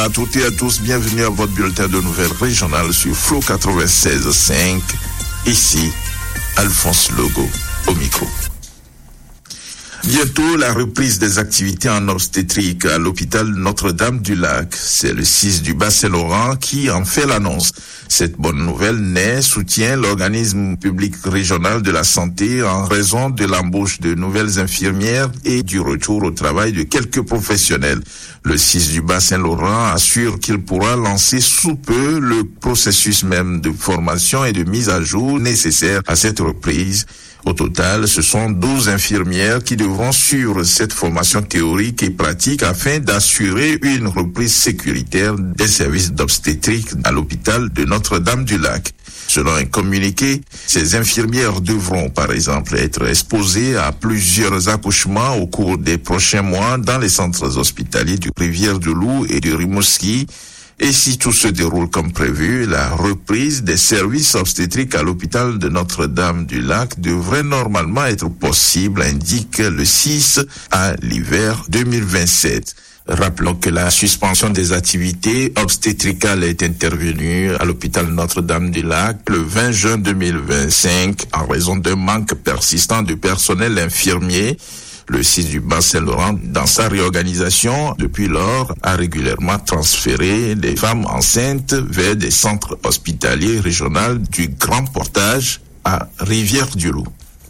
à toutes et à tous, bienvenue à votre bulletin de nouvelles régionales sur Flow 96.5. Ici, Alphonse Legault au micro. Bientôt, la reprise des activités en obstétrique à l'hôpital Notre-Dame-du-Lac. C'est le 6 du Bas-Saint-Laurent qui en fait l'annonce. Cette bonne nouvelle soutient l'organisme public régional de la santé en raison de l'embauche de nouvelles infirmières et du retour au travail de quelques professionnels. Le 6 du Bas-Saint-Laurent assure qu'il pourra lancer sous peu le processus même de formation et de mise à jour nécessaire à cette reprise. Au total, ce sont 12 infirmières qui devront suivre cette formation théorique et pratique afin d'assurer une reprise sécuritaire des services d'obstétrique à l'hôpital de Notre-Dame-du-Lac. Selon un communiqué, ces infirmières devront, par exemple, être exposées à plusieurs accouchements au cours des prochains mois dans les centres hospitaliers du Rivière-du-Loup et du Rimouski. Et si tout se déroule comme prévu, la reprise des services obstétriques à l'hôpital de Notre-Dame-du-Lac devrait normalement être possible, indique le 6 à l'hiver 2027. Rappelons que la suspension des activités obstétricales est intervenue à l'hôpital Notre-Dame-du-Lac le 20 juin 2025 en raison d'un manque persistant de personnel infirmier. Le 6 du Bas-Saint-Laurent, dans sa réorganisation, depuis lors, a régulièrement transféré les femmes enceintes vers des centres hospitaliers régionaux du Grand Portage à Rivière-du-Loup.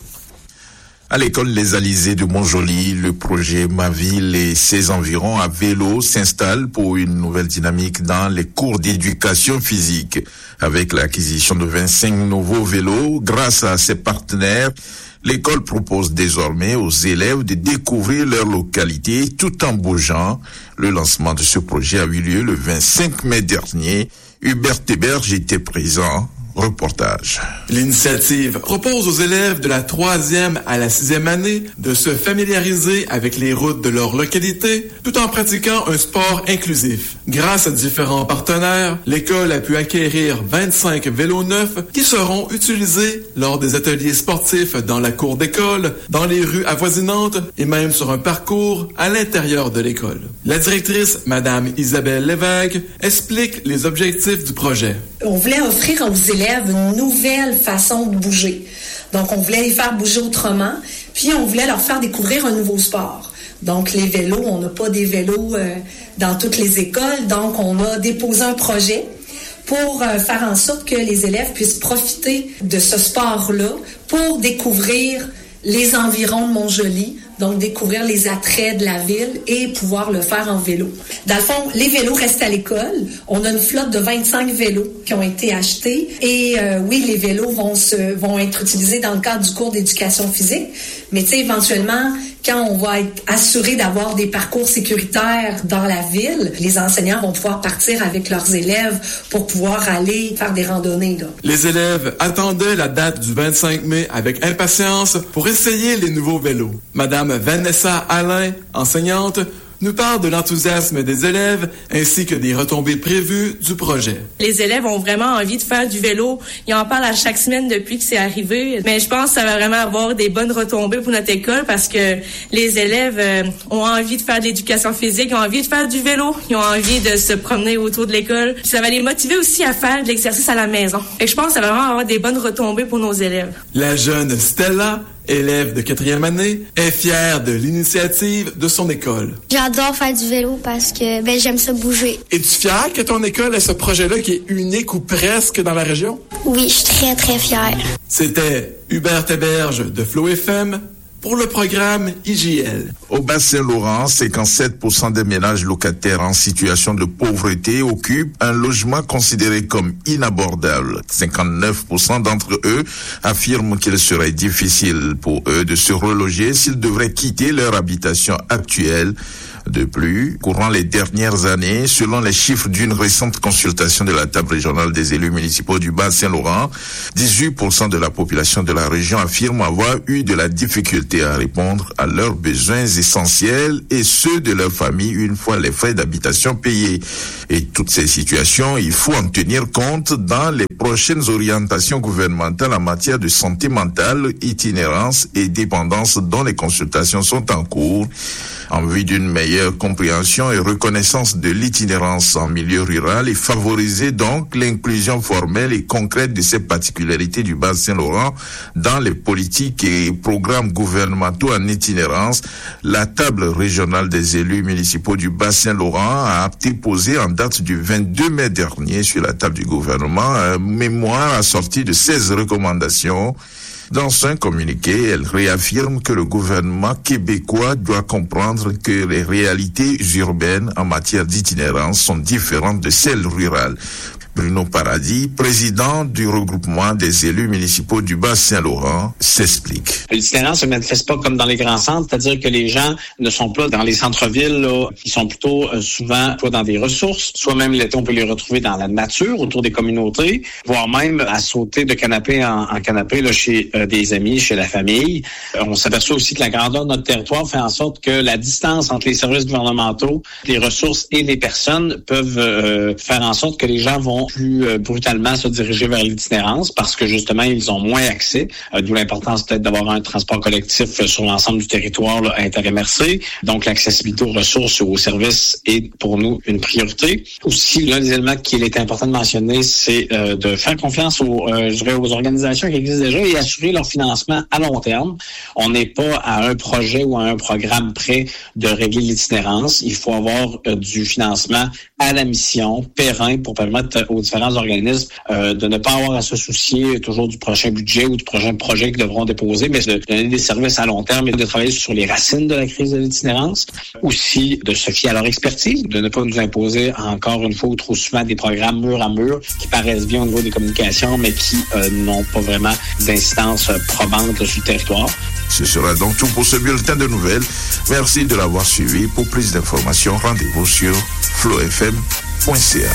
À l'école Les Alizés de Montjoly, le projet Ma Ville et ses environs à vélo s'installe pour une nouvelle dynamique dans les cours d'éducation physique. Avec l'acquisition de 25 nouveaux vélos, grâce à ses partenaires, l'école propose désormais aux élèves de découvrir leur localité tout en bougeant. Le lancement de ce projet a eu lieu le 25 mai dernier. Hubert Théberge était présent. Reportage. L'initiative propose aux élèves de la 3e à la 6e année de se familiariser avec les routes de leur localité tout en pratiquant un sport inclusif. Grâce à différents partenaires, l'école a pu acquérir 25 vélos neufs qui seront utilisés lors des ateliers sportifs dans la cour d'école, dans les rues avoisinantes et même sur un parcours à l'intérieur de l'école. La directrice, Madame Isabelle Lévesque, explique les objectifs du projet. On voulait offrir aux élèves une nouvelle façon de bouger. Donc, on voulait les faire bouger autrement, puis on voulait leur faire découvrir un nouveau sport. Donc, les vélos, on n'a pas des vélos dans toutes les écoles, donc on a déposé un projet pour faire en sorte que les élèves puissent profiter de ce sport-là pour découvrir les environs de Montjoly, donc découvrir les attraits de la ville et pouvoir le faire en vélo. Dans le fond, les vélos restent à l'école. On a une flotte de 25 vélos qui ont été achetés et oui, les vélos vont être utilisés dans le cadre du cours d'éducation physique, mais tu sais, éventuellement, quand on va être assuré d'avoir des parcours sécuritaires dans la ville, les enseignants vont pouvoir partir avec leurs élèves pour pouvoir aller faire des randonnées, là. Les élèves attendaient la date du 25 mai avec impatience pour essayer les nouveaux vélos. Madame Vanessa Alain, enseignante, nous parle de l'enthousiasme des élèves ainsi que des retombées prévues du projet. Les élèves ont vraiment envie de faire du vélo. Ils en parlent à chaque semaine depuis que c'est arrivé. Mais je pense que ça va vraiment avoir des bonnes retombées pour notre école parce que les élèves ont envie de faire de l'éducation physique, ils ont envie de faire du vélo, ils ont envie de se promener autour de l'école. Puis ça va les motiver aussi à faire de l'exercice à la maison. Et je pense que ça va vraiment avoir des bonnes retombées pour nos élèves. La jeune Stella, élève de 4e année, est fière de l'initiative de son école. J'adore faire du vélo parce que j'aime ça bouger. Es-tu fière que ton école ait ce projet-là qui est unique ou presque dans la région? Oui, je suis très, très fière. C'était Hubert Théberge de Flow FM pour le programme IJL. Au Bas-Saint-Laurent, 57% des ménages locataires en situation de pauvreté occupent un logement considéré comme inabordable. 59% d'entre eux affirment qu'il serait difficile pour eux de se reloger s'ils devraient quitter leur habitation actuelle. De plus, courant les dernières années, selon les chiffres d'une récente consultation de la table régionale des élus municipaux du Bas-Saint-Laurent, 18% de la population de la région affirme avoir eu de la difficulté à répondre à leurs besoins essentiels et ceux de leur famille une fois les frais d'habitation payés. Et toutes ces situations, il faut en tenir compte dans les prochaines orientations gouvernementales en matière de santé mentale, itinérance et dépendance dont les consultations sont en cours. En vue d'une meilleure meilleure compréhension et reconnaissance de l'itinérance en milieu rural et favoriser donc l'inclusion formelle et concrète de ces particularités du Bas-Saint-Laurent dans les politiques et programmes gouvernementaux en itinérance. La table régionale des élus municipaux du Bas-Saint-Laurent a déposé en date du 22 mai dernier sur la table du gouvernement un mémoire assorti de 16 recommandations. Dans un communiqué, elle réaffirme que le gouvernement québécois doit comprendre que les réalités urbaines en matière d'itinérance sont différentes de celles rurales. Bruno Paradis, président du regroupement des élus municipaux du Bas-Saint-Laurent, s'explique. L'itinérance ne se manifeste pas comme dans les grands centres, c'est-à-dire que les gens ne sont pas dans les centres-villes, là, ils sont plutôt souvent soit dans des ressources, soit même l'été on peut les retrouver dans la nature, autour des communautés, voire même à sauter de canapé en canapé là, chez des amis, chez la famille. On s'aperçoit aussi que la grandeur de notre territoire fait en sorte que la distance entre les services gouvernementaux, les ressources et les personnes peuvent faire en sorte que les gens vont plus brutalement se diriger vers l'itinérance parce que justement, ils ont moins accès, d'où l'importance peut-être d'avoir un transport collectif sur l'ensemble du territoire là, inter-MRC. Donc, l'accessibilité aux ressources et aux services est pour nous une priorité. Aussi, l'un des éléments qu'il est important de mentionner, c'est de faire confiance aux organisations qui existent déjà et assurer leur financement à long terme. On n'est pas à un projet ou à un programme près de régler l'itinérance. Il faut avoir du financement à la mission, pérenne, pour permettre aux différents organismes de ne pas avoir à se soucier toujours du prochain budget ou du prochain projet qu'ils devront déposer, mais de donner des services à long terme et de travailler sur les racines de la crise de l'itinérance. Aussi, de se fier à leur expertise, de ne pas nous imposer encore une fois ou trop souvent des programmes mur à mur qui paraissent bien au niveau des communications, mais qui n'ont pas vraiment d'incidence probante sur le territoire. Ce sera donc tout pour ce bulletin de nouvelles. Merci de l'avoir suivi. Pour plus d'informations, rendez-vous sur flowfm.ca.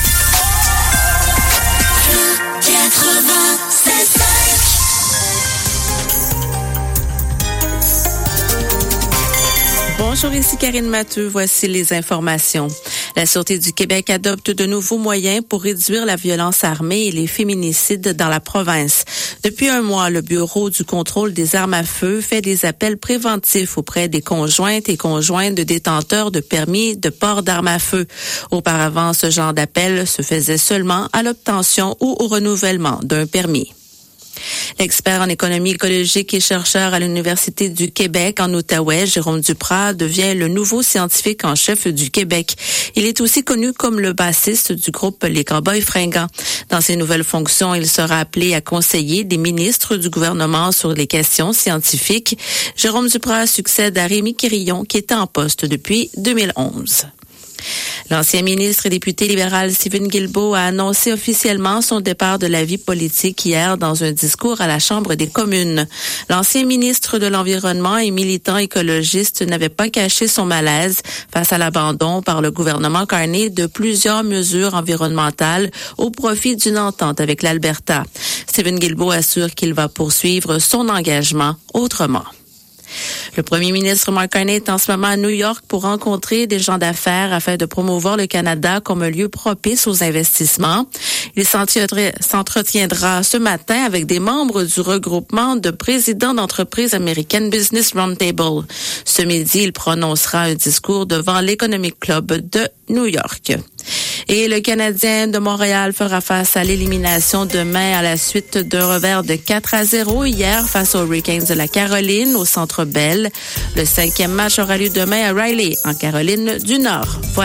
Bonjour, ici Karine Matteux. Voici les informations. La Sûreté du Québec adopte de nouveaux moyens pour réduire la violence armée et les féminicides dans la province. Depuis un mois, le Bureau du contrôle des armes à feu fait des appels préventifs auprès des conjointes et conjoints de détenteurs de permis de port d'armes à feu. Auparavant, ce genre d'appel se faisait seulement à l'obtention ou au renouvellement d'un permis. L'expert en économie écologique et chercheur à l'Université du Québec en Outaouais, Jérôme Duprat, devient le nouveau scientifique en chef du Québec. Il est aussi connu comme le bassiste du groupe Les Cowboys Fringants. Dans ses nouvelles fonctions, il sera appelé à conseiller des ministres du gouvernement sur les questions scientifiques. Jérôme Duprat succède à Rémi Quirillon, qui était en poste depuis 2011. L'ancien ministre et député libéral Stephen Guilbeault a annoncé officiellement son départ de la vie politique hier dans un discours à la Chambre des communes. L'ancien ministre de l'Environnement et militant écologiste n'avait pas caché son malaise face à l'abandon par le gouvernement Carney de plusieurs mesures environnementales au profit d'une entente avec l'Alberta. Stephen Guilbeault assure qu'il va poursuivre son engagement autrement. Le premier ministre Mark Carney est en ce moment à New York pour rencontrer des gens d'affaires afin de promouvoir le Canada comme un lieu propice aux investissements. Il s'entretiendra ce matin avec des membres du regroupement de présidents d'entreprises américaines Business Roundtable. Ce midi, il prononcera un discours devant l'Economic Club de New York. Et le Canadien de Montréal fera face à l'élimination demain à la suite d'un revers de 4-0 hier face aux Hurricanes de la Caroline au Centre Bell. Le 5e match aura lieu demain à Riley, en Caroline du Nord. Voilà.